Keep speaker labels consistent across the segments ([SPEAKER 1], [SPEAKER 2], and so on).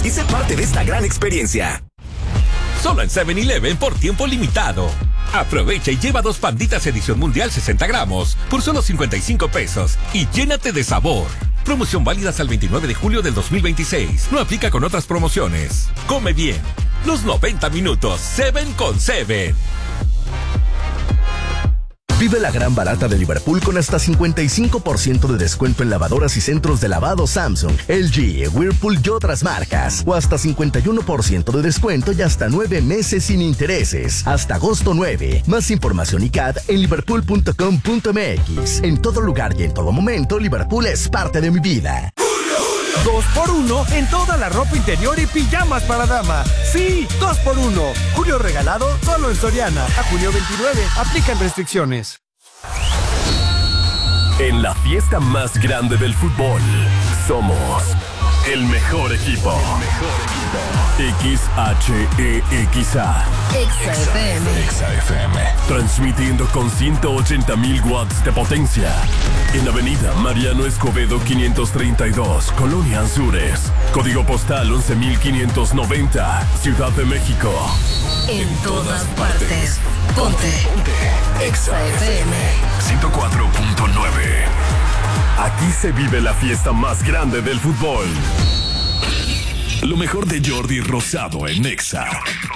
[SPEAKER 1] y sé parte de esta gran experiencia.
[SPEAKER 2] Solo en 7-Eleven por tiempo limitado. Aprovecha y lleva 2 panditas edición mundial 60 gramos por solo 55 pesos y llénate de sabor. Promoción válida hasta el 29 de julio del 2026. No aplica con otras promociones. Come bien. Los 90 minutos. 7 con 7.
[SPEAKER 3] Vive la gran barata de Liverpool con hasta 55% de descuento en lavadoras y centros de lavado Samsung, LG, Whirlpool y otras marcas. O hasta 51% de descuento y hasta 9 meses sin intereses. Hasta agosto 9. Más información y CAD en liverpool.com.mx. En todo lugar y en todo momento, Liverpool es parte de mi vida.
[SPEAKER 4] 2x1 en toda la ropa interior y pijamas para dama. Sí, 2x1. Julio regalado solo en Soriana. A junio 29. Aplican restricciones.
[SPEAKER 5] En la fiesta más grande del fútbol, somos el mejor equipo. XHEXA. XFM. Transmitiendo con 180,000 watts de potencia. En Avenida Mariano Escobedo 532, Colonia Anzures. Código postal 11,590, Ciudad de México.
[SPEAKER 6] En todas partes. Ponte. XFM
[SPEAKER 5] 104.9. Aquí se vive la fiesta más grande del fútbol. Lo mejor de Jordi Rosado en Exa.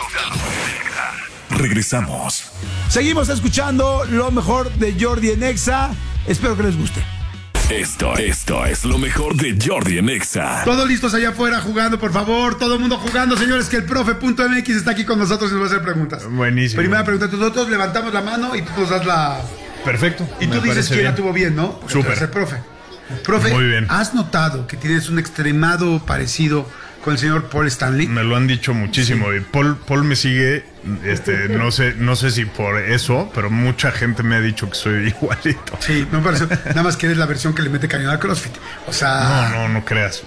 [SPEAKER 5] Regresamos.
[SPEAKER 7] Seguimos escuchando lo mejor de Jordi en Exa. Espero que les guste.
[SPEAKER 5] Esto es lo mejor de Jordi en Exa.
[SPEAKER 8] Todos listos allá afuera jugando, por favor. Todo el mundo jugando, señores, que el profe.mx está aquí con nosotros y nos va a hacer preguntas.
[SPEAKER 9] Buenísimo.
[SPEAKER 8] Primera pregunta, nosotros levantamos la mano y tú nos das la...
[SPEAKER 9] Perfecto.
[SPEAKER 8] Y tú dices quién la tuvo bien, ¿no? Porque
[SPEAKER 9] súper.
[SPEAKER 8] tú eres el profe. Profe,
[SPEAKER 9] muy bien.
[SPEAKER 8] ¿Has notado que tienes un extremado parecido con el señor Paul Stanley?
[SPEAKER 9] Me lo han dicho muchísimo. Sí. Y Paul me sigue, no sé si por eso, pero mucha gente me ha dicho que soy igualito.
[SPEAKER 8] Sí, me pareció. Nada más que eres la versión que le mete cañón al CrossFit. O sea.
[SPEAKER 9] No creas.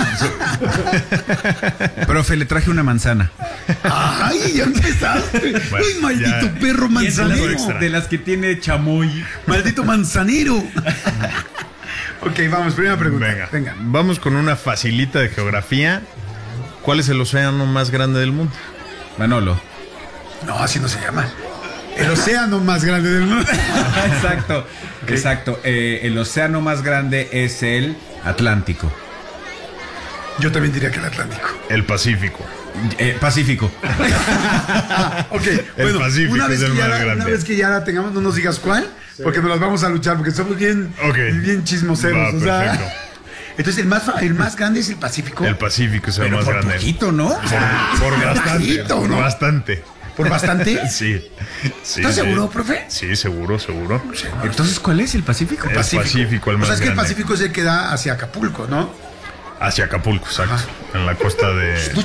[SPEAKER 10] Profe, le traje una manzana.
[SPEAKER 8] Ay, ya empezaste.
[SPEAKER 9] Bueno,
[SPEAKER 8] uy, maldito perro manzanero.
[SPEAKER 10] De las que tiene chamoy.
[SPEAKER 8] Maldito manzanero. Ok, vamos, primera pregunta.
[SPEAKER 9] Venga. Vamos con una facilita de geografía. ¿Cuál es el océano más grande del mundo?
[SPEAKER 10] Manolo.
[SPEAKER 8] No, así no se llama. El océano más grande del mundo.
[SPEAKER 10] Exacto, okay. Exacto. El océano más grande es el Atlántico.
[SPEAKER 8] Yo también diría que el Atlántico.
[SPEAKER 9] El Pacífico.
[SPEAKER 10] Pacífico.
[SPEAKER 8] Ok,
[SPEAKER 9] el Pacífico es el más grande.
[SPEAKER 8] Una vez que ya la tengamos, no nos digas cuál, porque nos las vamos a luchar, porque somos bien chismoseros.
[SPEAKER 9] Perfecto.
[SPEAKER 8] Entonces, el más grande es el Pacífico.
[SPEAKER 9] El Pacífico es el más grande.
[SPEAKER 10] Poquito, ¿no?
[SPEAKER 9] Por bastante.
[SPEAKER 8] Poquito, ¿no?
[SPEAKER 9] Bastante.
[SPEAKER 8] ¿Por bastante?
[SPEAKER 9] Sí.
[SPEAKER 8] ¿Estás seguro, profe?
[SPEAKER 9] Sí, seguro.
[SPEAKER 10] Entonces, ¿cuál es el Pacífico?
[SPEAKER 9] El Pacífico, el más grande.
[SPEAKER 8] O sea, es que el Pacífico es el que da hacia Acapulco, ¿no?
[SPEAKER 9] Hacia Acapulco, exacto. Ajá. En la costa de...